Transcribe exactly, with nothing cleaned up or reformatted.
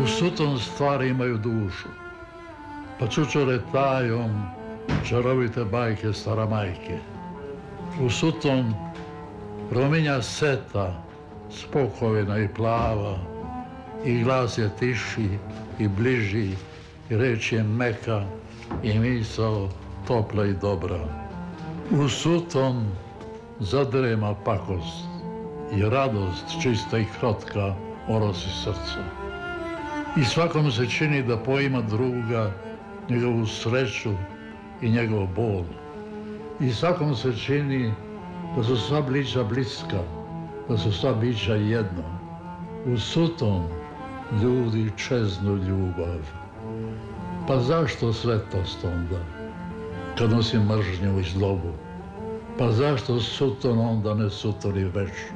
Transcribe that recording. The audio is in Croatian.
U suton stvari imaju dušu, pa čučore tajom čarovite bajke staramajke. U suton prominja seta, spokojna i plava, i glas je tiši i bliži, i reč je meka, i misao topla i dobra. U suton zadrema pakost, i radost čista i krotka orosi srca. I svakom se čini da poima druga, njegovu sreću i njegov bol. I svakom se čini da su sva bića bliska, da su sva bića jedno. U suton ljudi čeznu ljubav. Pa zašto svetost onda, kad nosi mržnju i zlobu? Pa zašto suton onda ne sutoni večno?